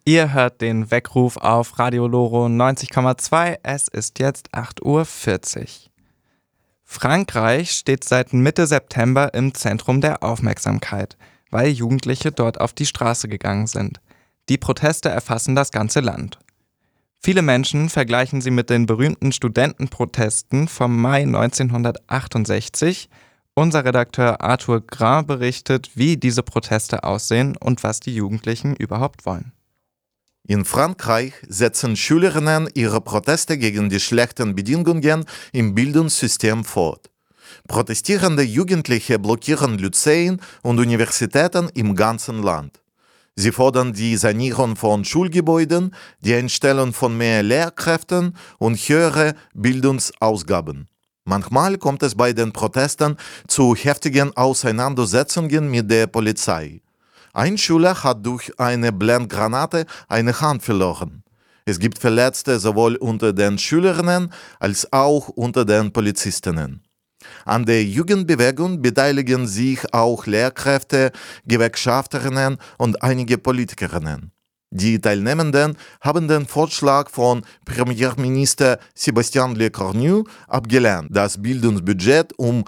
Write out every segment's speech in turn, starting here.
Ihr hört den Weckruf auf Radio Loro 90,2. Es ist jetzt 8:40 Uhr. Frankreich steht seit Mitte September im Zentrum der Aufmerksamkeit, weil Jugendliche dort auf die Straße gegangen sind. Die Proteste erfassen das ganze Land. Viele Menschen vergleichen sie mit den berühmten Studentenprotesten vom Mai 1968. Unser Redakteur Arthur Grain berichtet, wie diese Proteste aussehen und was die Jugendlichen überhaupt wollen. In Frankreich setzen Schülerinnen ihre Proteste gegen die schlechten Bedingungen im Bildungssystem fort. Protestierende Jugendliche blockieren Lyzeen und Universitäten im ganzen Land. Sie fordern die Sanierung von Schulgebäuden, die Einstellung von mehr Lehrkräften und höhere Bildungsausgaben. Manchmal kommt es bei den Protesten zu heftigen Auseinandersetzungen mit der Polizei. Ein Schüler hat durch eine Blendgranate eine Hand verloren. Es gibt Verletzte sowohl unter den Schülerinnen als auch unter den Polizistinnen. An der Jugendbewegung beteiligen sich auch Lehrkräfte, Gewerkschafterinnen und einige Politikerinnen. Die Teilnehmenden haben den Vorschlag von Premierminister Sébastien Lecornu abgelehnt, das Bildungsbudget um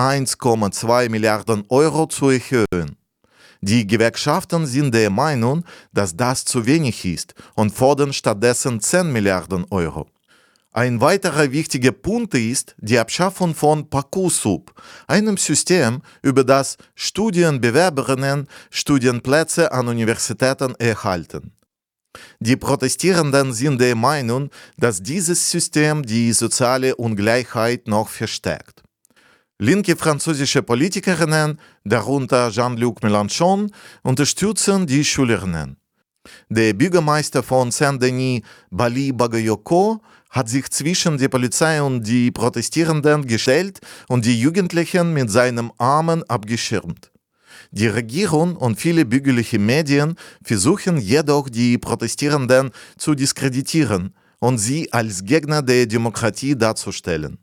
1,2 Milliarden Euro zu erhöhen. Die Gewerkschaften sind der Meinung, dass das zu wenig ist und fordern stattdessen 10 Milliarden Euro. Ein weiterer wichtiger Punkt ist die Abschaffung von Parcoursup, einem System, über das Studienbewerberinnen Studienplätze an Universitäten erhalten. Die Protestierenden sind der Meinung, dass dieses System die soziale Ungleichheit noch verstärkt. Linke französische Politikerinnen, darunter Jean-Luc Mélenchon, unterstützen die Schülerinnen. Der Bürgermeister von Saint-Denis, Bali Bagayoko, hat sich zwischen die Polizei und die Protestierenden gestellt und die Jugendlichen mit seinem Armen abgeschirmt. Die Regierung und viele bürgerliche Medien versuchen jedoch, die Protestierenden zu diskreditieren und sie als Gegner der Demokratie darzustellen.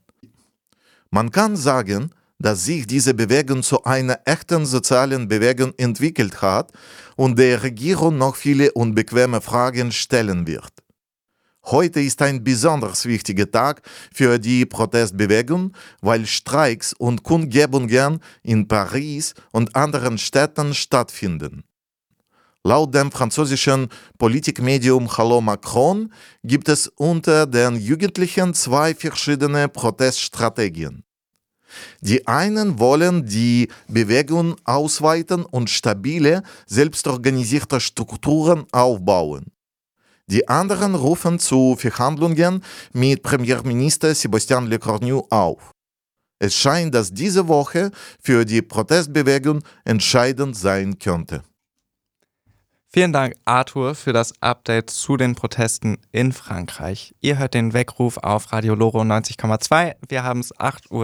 Man kann sagen, dass sich diese Bewegung zu einer echten sozialen Bewegung entwickelt hat und der Regierung noch viele unbequeme Fragen stellen wird. Heute ist ein besonders wichtiger Tag für die Protestbewegung, weil Streiks und Kundgebungen in Paris und anderen Städten stattfinden. Laut dem französischen Politikmedium Hallo Macron gibt es unter den Jugendlichen zwei verschiedene Proteststrategien. Die einen wollen die Bewegung ausweiten und stabile, selbstorganisierte Strukturen aufbauen. Die anderen rufen zu Verhandlungen mit Premierminister Sébastien Lecornu auf. Es scheint, dass diese Woche für die Protestbewegung entscheidend sein könnte. Vielen Dank, Arthur, für das Update zu den Protesten in Frankreich. Ihr hört den Weckruf auf Radio Loro 90,2. Wir haben es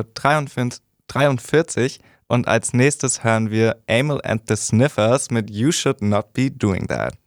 8:43 Uhr und als nächstes hören wir Amyl and the Sniffers mit You Should Not Be Doing That.